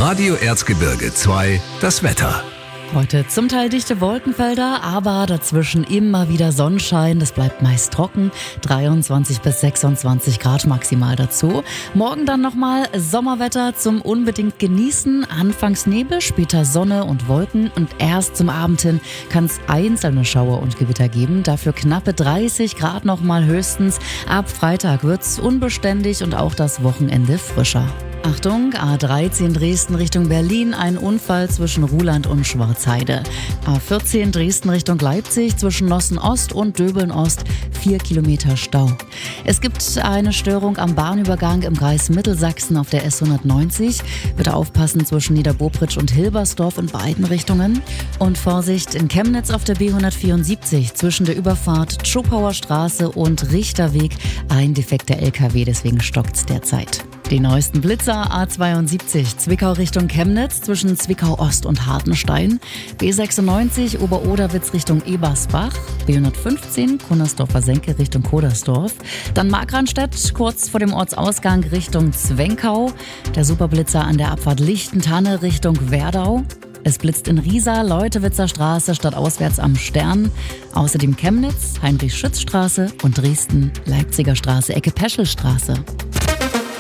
Radio Erzgebirge 2, das Wetter. Heute zum Teil dichte Wolkenfelder, aber dazwischen immer wieder Sonnenschein. Das bleibt meist trocken. 23 bis 26 Grad maximal dazu. Morgen dann nochmal Sommerwetter zum unbedingt genießen. Anfangs Nebel, später Sonne und Wolken. Und erst zum Abend hin kann es einzelne Schauer und Gewitter geben. Dafür knappe 30 Grad nochmal höchstens. Ab Freitag wird es unbeständig und auch das Wochenende frischer. Achtung, A13 Dresden Richtung Berlin, ein Unfall zwischen Ruhland und Schwarzheide. A14 Dresden Richtung Leipzig zwischen Nossen-Ost und Döbeln-Ost, 4 Kilometer Stau. Es gibt eine Störung am Bahnübergang im Kreis Mittelsachsen auf der S190. Bitte aufpassen zwischen Niederbobritsch und Hilbersdorf in beiden Richtungen. Und Vorsicht in Chemnitz auf der B174 zwischen der Überfahrt Tschopauer Straße und Richterweg. Ein defekter LKW, deswegen stockt's derzeit. Die neuesten Blitzer A72 Zwickau Richtung Chemnitz zwischen Zwickau Ost und Hartenstein, B96 Oberoderwitz Richtung Ebersbach, B115 Kunnersdorfer Senke Richtung Kodersdorf, dann Markranstädt kurz vor dem Ortsausgang Richtung Zwenkau, der Superblitzer an der Abfahrt Lichtentanne Richtung Werdau. Es blitzt in Riesa, Leutewitzer Straße stadtauswärts am Stern. Außerdem Chemnitz, Heinrich-Schütz-Straße und Dresden, Leipziger Straße, Ecke Peschelstraße.